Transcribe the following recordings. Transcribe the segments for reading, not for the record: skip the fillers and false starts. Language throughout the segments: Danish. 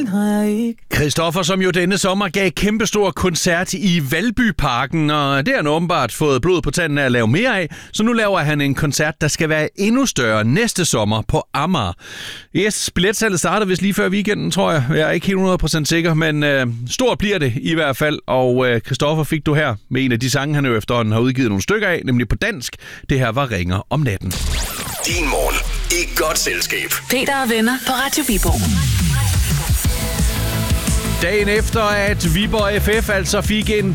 Christoffer, som jo denne sommer gav kæmpestor koncert i Valbyparken, og det har han åbenbart fået blod på tanden af at lave mere af, så nu laver han en koncert, der skal være endnu større næste sommer på Amager. Yes, billetsalget starter vist lige før weekenden, tror jeg. Jeg er ikke helt 100% sikker, men stort bliver det i hvert fald, og Christoffer fik du her med en af de sange, han jo efterhånden har udgivet nogle stykker af, nemlig på dansk. Det her var Ringer om natten. Din morgen i godt selskab. Peter og venner på Radio Viborg. Dagen efter, at Viborg FF altså fik et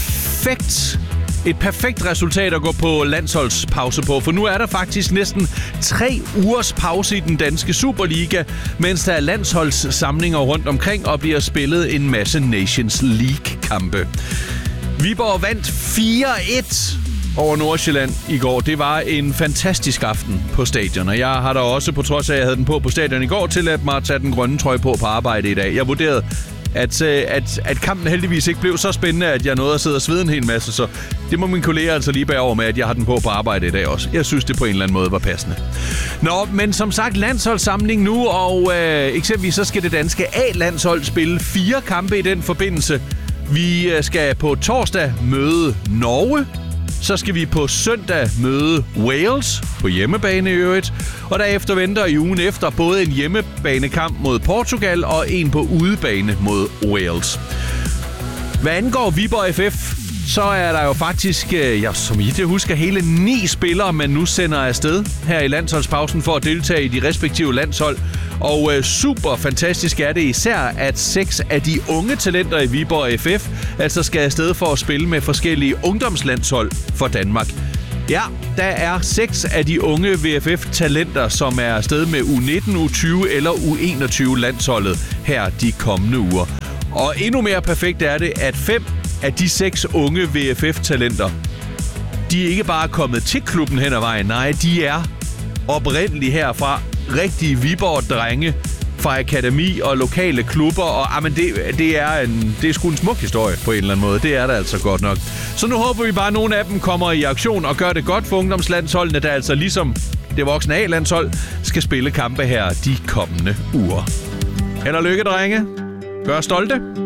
perfekt resultat at gå på landsholdspause på. For nu er der faktisk næsten 3 ugers pause i den danske Superliga, mens der er landsholdssamlinger rundt omkring og bliver spillet en masse Nations League-kampe. Viborg vandt 4-1 over Nordsjælland i går. Det var en fantastisk aften på stadion, og jeg har da også, på trods af, at jeg havde den på stadion i går, tilladt mig at tage den grønne trøje på arbejde i dag. Jeg vurderede, at kampen heldigvis ikke blev så spændende, at jeg nåede at sidde og svede en hel masse, så det må min kollega altså lige bære over med, at jeg har den på arbejde i dag også. Jeg synes, det på en eller anden måde var passende. Nå, men som sagt, landsholdssamling nu, og eksempelvis så skal det danske A-landshold spille 4 kampe i den forbindelse. Vi skal på torsdag møde Norge. Så skal vi på søndag møde Wales på hjemmebane i øvrigt. Og derefter venter i ugen efter både en hjemmebanekamp mod Portugal og en på udebane mod Wales. Hvad angår Viborg FF, så er der jo faktisk, som I det husker, hele 9 spillere, man nu sender afsted her i landsholdspausen for at deltage i de respektive landshold. Og super fantastisk er det især, at 6 af de unge talenter i Viborg FF altså skal afsted for at spille med forskellige ungdomslandshold for Danmark. Ja, der er 6 af de unge VFF-talenter, som er afsted med U19, U20 eller U21-landsholdet her de kommende uger. Og endnu mere perfekt er det, at 5 af de 6 unge VFF-talenter, de er ikke bare kommet til klubben hen ad vejen. Nej, de er oprindeligt herfra rigtige Viborg-drenge fra akademi og lokale klubber. Og det er sgu en smuk historie på en eller anden måde. Det er det altså godt nok. Så nu håber vi bare, at nogle af dem kommer i aktion og gør det godt for ungdomslandsholdene, der altså ligesom det voksne A-landshold skal spille kampe her de kommende uger. Held og lykke, drenge. Gør stolte.